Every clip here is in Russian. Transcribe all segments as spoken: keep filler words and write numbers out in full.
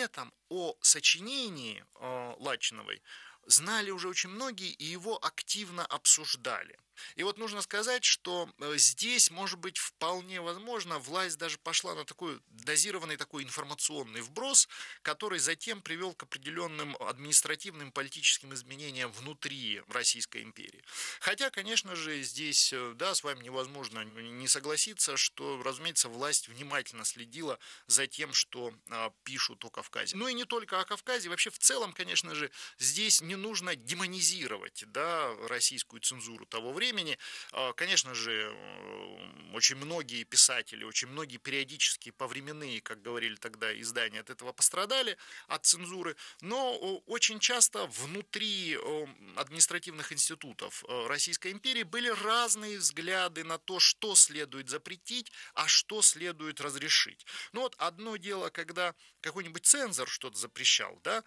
этом о сочинении э, Ладчиновой знали уже очень многие и его активно обсуждали. И вот нужно сказать, что здесь, может быть, вполне возможно, власть даже пошла на такой дозированный такой информационный вброс, который затем привел к определенным административным политическим изменениям внутри Российской империи. Хотя, конечно же, здесь, да, с вами невозможно не согласиться, что, разумеется, власть внимательно следила за тем, что а, пишут о Кавказе. Ну и не только о Кавказе, вообще в целом, конечно же, здесь не нужно демонизировать, да, российскую цензуру того времени. Конечно же, очень многие писатели, очень многие периодически повременные, как говорили тогда, издания от этого пострадали, от цензуры, но очень часто внутри административных институтов Российской империи были разные взгляды на то, что следует запретить, а что следует разрешить. Ну вот одно дело, когда какой-нибудь цензор что-то запрещал, да,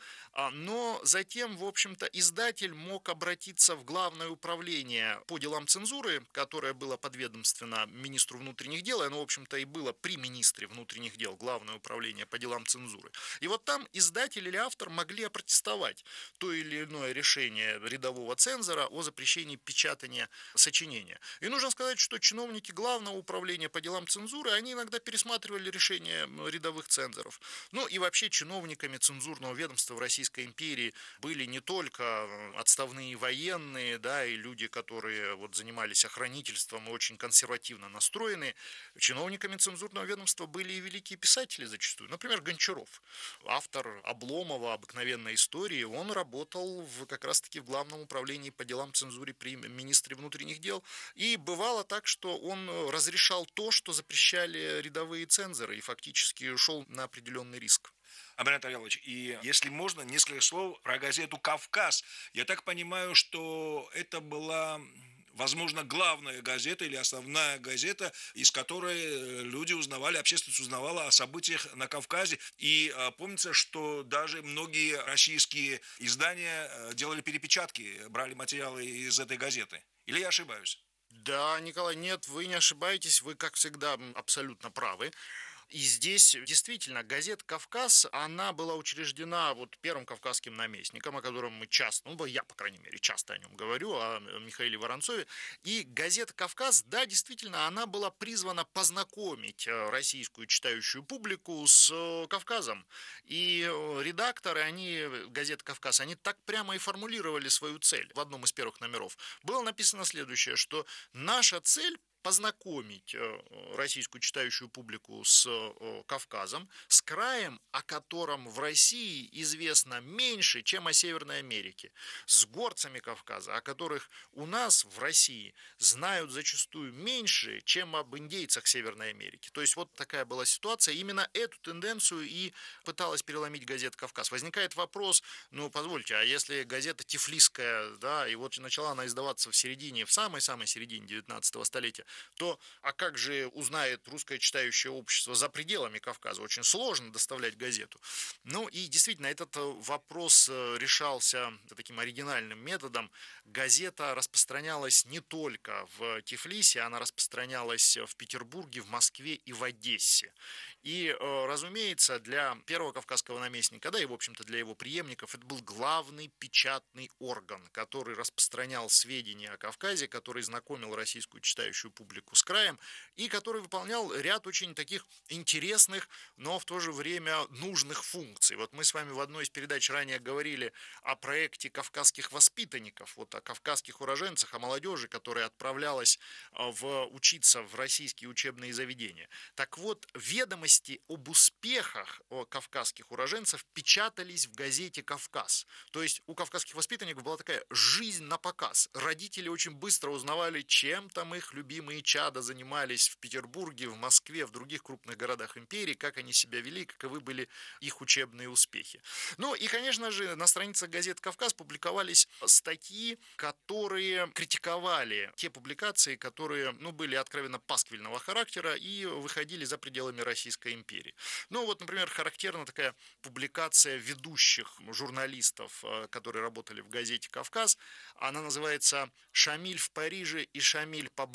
но затем, в общем-то, издатель мог обратиться в Главное управление по делам цензуры, которое было подведомственно министру внутренних дел, и оно, в общем-то, и было при министре внутренних дел, Главное управление по делам цензуры. И вот там издатель или автор могли опротестовать то или иное решение рядового цензора о запрещении печатания сочинения. И нужно сказать, что чиновники Главного управления по делам цензуры, они иногда пересматривали решения рядовых цензоров. Ну и вообще чиновниками цензурного ведомства в Российской империи были не только отставные военные, да, и люди, которые вот занимались охранительством и очень консервативно настроенные. Чиновниками цензурного ведомства были и великие писатели зачастую. Например, Гончаров, автор «Обломова», «Обыкновенной истории». Он работал в, как раз-таки в Главном управлении по делам цензуры при министре внутренних дел. И бывало так, что он разрешал то, что запрещали рядовые цензоры, и фактически шел на определенный риск. Абринат Авялович, и если можно, несколько слов про газету «Кавказ». Я так понимаю, что это была, возможно, главная газета или основная газета, из которой люди узнавали, общественность узнавала о событиях на Кавказе. И а, помнится, что даже многие российские издания делали перепечатки, брали материалы из этой газеты. Или я ошибаюсь? Да, Николай, нет, вы не ошибаетесь, вы, как всегда, абсолютно правы. И здесь действительно газета «Кавказ», она была учреждена вот первым кавказским наместником, о котором мы часто, ну, я, по крайней мере, часто о нем говорю, о Михаиле Воронцове. И газета «Кавказ», да, действительно, она была призвана познакомить российскую читающую публику с Кавказом. И редакторы, они, газеты «Кавказ», они так прямо и формулировали свою цель в одном из первых номеров. Было написано следующее, что наша цель – познакомить российскую читающую публику с Кавказом, с краем, о котором в России известно меньше, чем о Северной Америке, с горцами Кавказа, о которых у нас в России знают зачастую меньше, чем об индейцах Северной Америки. То есть вот такая была ситуация. Именно эту тенденцию и пыталась переломить газета «Кавказ». Возникает вопрос, ну, позвольте, а если газета тифлисская, да, и вот начала она издаваться в середине, в самой-самой середине девятнадцатого столетия, то а как же узнает русское читающее общество за пределами Кавказа? Очень сложно доставлять газету. Ну и действительно, этот вопрос решался таким оригинальным методом. Газета распространялась не только в Тифлисе, она распространялась в Петербурге, в Москве и в Одессе. И, разумеется, для первого кавказского наместника, да и, в общем-то, для его преемников, это был главный печатный орган, который распространял сведения о Кавказе, который знакомил российскую читающую публику с краем, и который выполнял ряд очень таких интересных, но в то же время нужных функций. Вот мы с вами в одной из передач ранее говорили о проекте кавказских воспитанников, вот о кавказских уроженцах, о молодежи, которая отправлялась в, учиться в российские учебные заведения. Так вот, ведомости об успехах кавказских уроженцев печатались в газете «Кавказ». То есть у кавказских воспитанников была такая жизнь на показ. Родители очень быстро узнавали, чем там их любимые чада занимались в Петербурге, в Москве, в других крупных городах империи, как они себя вели, каковы были их учебные успехи. Ну и, конечно же, на страницах газеты «Кавказ» публиковались статьи, которые критиковали те публикации, которые, ну, были откровенно пасквильного характера и выходили за пределами Российской империи. Ну вот, например, характерна такая публикация ведущих журналистов, которые работали в газете «Кавказ». Она называется «Шамиль в Париже и Шамиль поближе».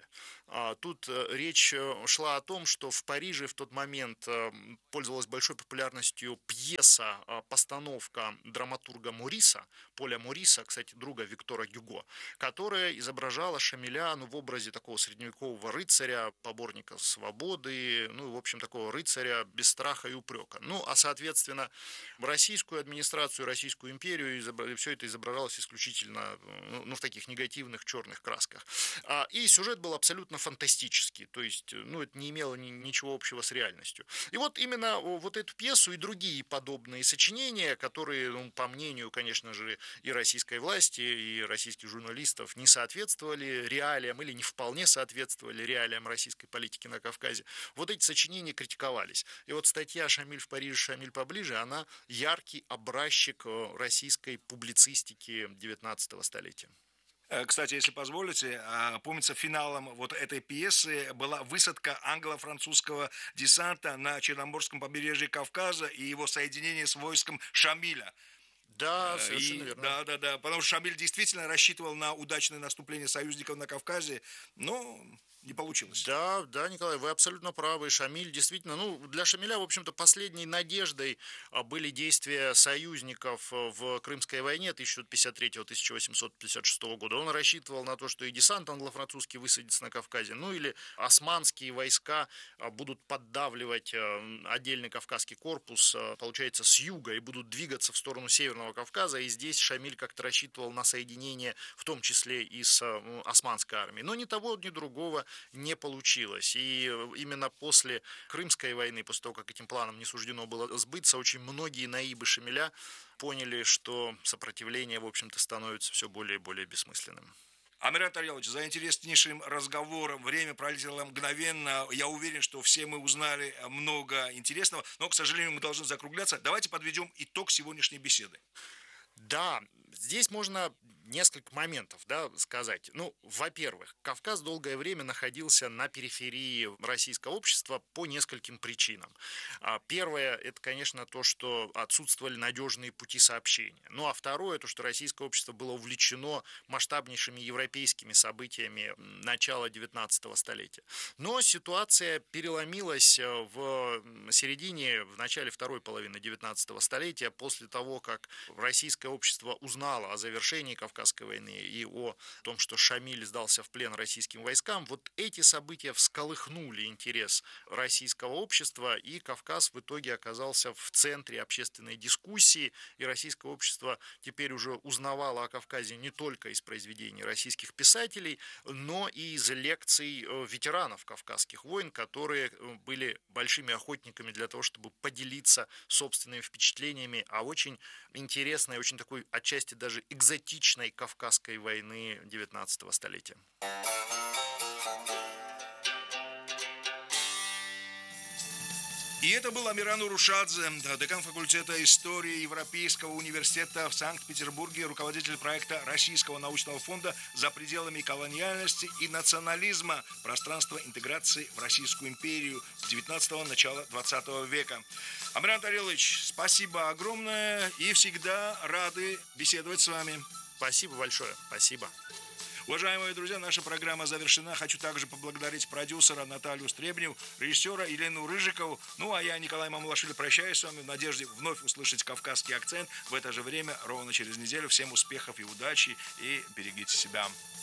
А, Тут э, речь э, шла о том, что в Париже в тот момент э, пользовалась большой популярностью пьеса, э, постановка драматурга Мориса, Поля Мориса, кстати, друга Виктора Гюго, которая изображала Шамиля, ну, в образе такого средневекового рыцаря, поборника свободы, ну, в общем, такого рыцаря без страха и упрека. Ну, а, соответственно, в российскую администрацию, Российскую империю изобра- все это изображалось исключительно, ну, ну, в таких негативных черных красках. А, И сюжет был абсолютно фантастический, то есть, ну, это не имело ни- ничего общего с реальностью. И вот именно о, вот эту пьесу и другие подобные сочинения, которые, ну, по мнению, конечно же, и российской власти, и российских журналистов, не соответствовали реалиям или не вполне соответствовали реалиям российской политики на Кавказе, вот эти сочинения критиковались. И вот статья «Шамиль в Париже, Шамиль поближе», она яркий образчик э, российской публицистики девятнадцатого столетия. Э, Кстати, если позволите, а, помнится, финалом вот этой пьесы была высадка англо-французского десанта на Черноморском побережье Кавказа и его соединение с войском Шамиля. Да, Э, совершенно И верно. да, да, да, потому что Шамиль действительно рассчитывал на удачное наступление союзников на Кавказе, но не получилось. Да, да, Николай, вы абсолютно правы. Шамиль действительно, ну, для Шамиля, в общем-то, последней надеждой а, были действия союзников а, в Крымской войне тысяча девятьсот пятьдесят третьего — тысяча восемьсот пятьдесят шестого года. Он рассчитывал на то, что и десант англо-французский высадится на Кавказе, ну, или османские войска а, будут поддавливать а, отдельный Кавказский корпус, а, получается, с юга, и будут двигаться в сторону Северного Кавказа, и здесь Шамиль как-то рассчитывал на соединение, в том числе и с а, османской армией. Но ни того, ни другого не получилось. И именно после Крымской войны, после того, как этим планам не суждено было сбыться, очень многие наибы Шамиля поняли, что сопротивление, в общем-то, становится все более и более бессмысленным. Амиран Тарьялович, за интереснейшим разговором. Время пролетело мгновенно. Я уверен, что все мы узнали много интересного, но, к сожалению, мы должны закругляться. Давайте подведем итог сегодняшней беседы. Да, здесь можно несколько моментов, да, сказать. Ну, во-первых, Кавказ долгое время находился на периферии российского общества по нескольким причинам. А, Первое, это, конечно, то, что отсутствовали надежные пути сообщения. Ну, а второе, то, что российское общество было увлечено масштабнейшими европейскими событиями начала девятнадцатого столетия. Но ситуация переломилась в середине, в начале второй половины девятнадцатого столетия, после того, как российское общество узнало о завершении Кавказской войны и о том, что Шамиль сдался в плен российским войскам. Вот эти события всколыхнули интерес российского общества, и Кавказ в итоге оказался в центре общественной дискуссии, и российское общество теперь уже узнавало о Кавказе не только из произведений российских писателей, но и из лекций ветеранов Кавказских войн, которые были большими охотниками для того, чтобы поделиться собственными впечатлениями о очень интересной, очень такой отчасти даже экзотичной Кавказской войны девятнадцатого столетия. И это был Амиран Урушадзе, декан факультета истории Европейского университета в Санкт-Петербурге, руководитель проекта Российского научного фонда «За пределами колониальности и национализма. Пространство интеграции в Российскую империю с девятнадцатого – начала двадцатого века». Амиран Тарелович, спасибо огромное и всегда рады беседовать с вами. Спасибо большое. Спасибо. Уважаемые друзья, наша программа завершена. Хочу также поблагодарить продюсера Наталью Стребневу, режиссера Елену Рыжикову. Ну, а я, Николай Мамулашвили, прощаюсь с вами в надежде вновь услышать кавказский акцент в это же время, ровно через неделю. Всем успехов и удачи, и берегите себя.